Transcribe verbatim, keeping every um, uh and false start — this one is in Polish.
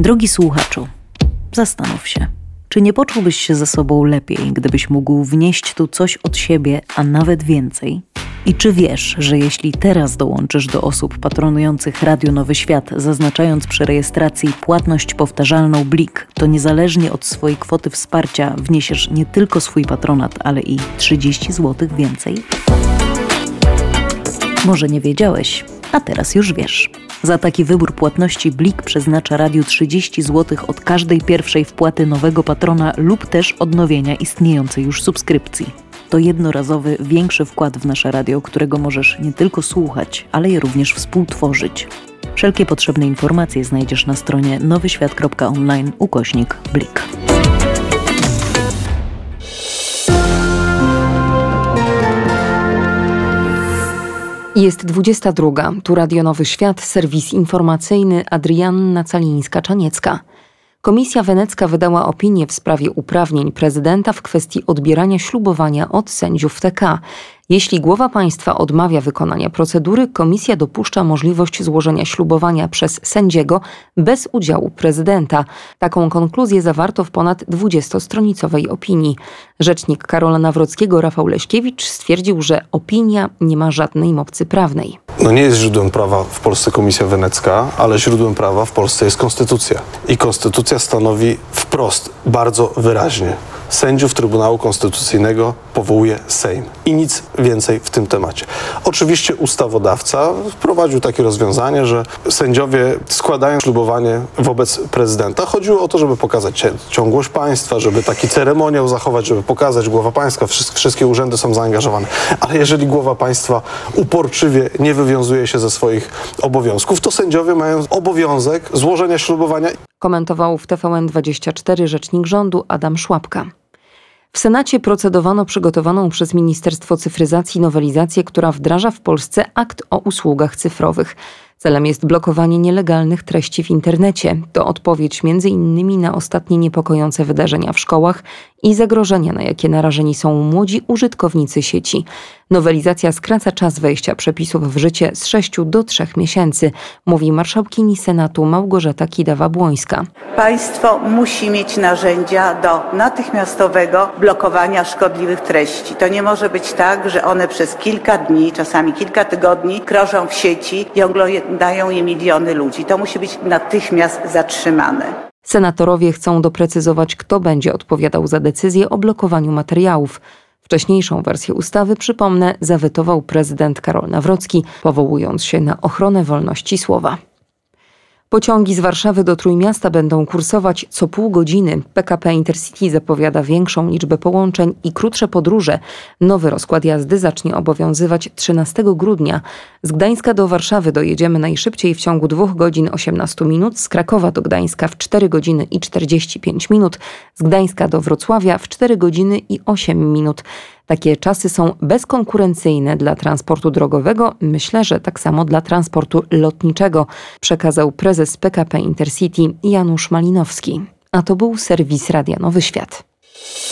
Drogi słuchaczu, zastanów się, czy nie poczułbyś się ze sobą lepiej, gdybyś mógł wnieść tu coś od siebie, a nawet więcej? I czy wiesz, że jeśli teraz dołączysz do osób patronujących Radio Nowy Świat, zaznaczając przy rejestracji płatność powtarzalną Blik, to niezależnie od swojej kwoty wsparcia wniesiesz nie tylko swój patronat, ale i trzydzieści złotych więcej? Może nie wiedziałeś, a teraz już wiesz. Za taki wybór płatności Blik przeznacza radiu trzydzieści złotych od każdej pierwszej wpłaty nowego patrona lub też odnowienia istniejącej już subskrypcji. To jednorazowy, większy wkład w nasze radio, którego możesz nie tylko słuchać, ale je również współtworzyć. Wszelkie potrzebne informacje znajdziesz na stronie nowyświat kropka online ukośnik Blik. Jest dwudziesta druga. Tu Radio Nowy Świat, serwis informacyjny, Adrianna Calińska-Czaniecka. Komisja Wenecka wydała opinię w sprawie uprawnień prezydenta w kwestii odbierania ślubowania od sędziów T K. Jeśli głowa państwa odmawia wykonania procedury, komisja dopuszcza możliwość złożenia ślubowania przez sędziego bez udziału prezydenta. Taką konkluzję zawarto w ponad dwudziestostronicowej opinii. Rzecznik Karola Nawrockiego Rafał Leśkiewicz stwierdził, że opinia nie ma żadnej mocy prawnej. No nie jest źródłem prawa w Polsce Komisja Wenecka, ale źródłem prawa w Polsce jest Konstytucja. I Konstytucja stanowi wprost, bardzo wyraźnie: sędziów Trybunału Konstytucyjnego powołuje Sejm. I nic więcej w tym temacie. Oczywiście ustawodawca wprowadził takie rozwiązanie, że sędziowie składają ślubowanie wobec prezydenta. Chodziło o to, żeby pokazać ciągłość państwa, żeby taki ceremoniał zachować, żeby pokazać, głowa państwa, wszystkie urzędy są zaangażowane. Ale jeżeli głowa państwa uporczywie nie wywiązuje się ze swoich obowiązków, to sędziowie mają obowiązek złożenia ślubowania. Komentował w T V N dwadzieścia cztery rzecznik rządu Adam Szłapka. W Senacie procedowano przygotowaną przez Ministerstwo Cyfryzacji nowelizację, która wdraża w Polsce akt o usługach cyfrowych. Celem jest blokowanie nielegalnych treści w internecie. To odpowiedź między innymi na ostatnie niepokojące wydarzenia w szkołach i zagrożenia, na jakie narażeni są młodzi użytkownicy sieci. Nowelizacja skraca czas wejścia przepisów w życie z sześciu do trzech miesięcy, mówi marszałkini Senatu Małgorzata Kidawa-Błońska. Państwo musi mieć narzędzia do natychmiastowego blokowania szkodliwych treści. To nie może być tak, że one przez kilka dni, czasami kilka tygodni krążą w sieci i oglądają je miliony ludzi. To musi być natychmiast zatrzymane. Senatorowie chcą doprecyzować, kto będzie odpowiadał za decyzję o blokowaniu materiałów. Wcześniejszą wersję ustawy, przypomnę, zawetował prezydent Karol Nawrocki, powołując się na ochronę wolności słowa. Pociągi z Warszawy do Trójmiasta będą kursować co pół godziny. P K P Intercity zapowiada większą liczbę połączeń i krótsze podróże. Nowy rozkład jazdy zacznie obowiązywać trzynastego grudnia. Z Gdańska do Warszawy dojedziemy najszybciej w ciągu dwóch godzin osiemnastu minut, z Krakowa do Gdańska w cztery godziny i czterdzieści pięć minut, z Gdańska do Wrocławia w cztery godziny i osiem minut. Takie czasy są bezkonkurencyjne dla transportu drogowego, myślę, że tak samo dla transportu lotniczego, przekazał prezes P K P Intercity Janusz Malinowski. A to był serwis Radia Nowy Świat.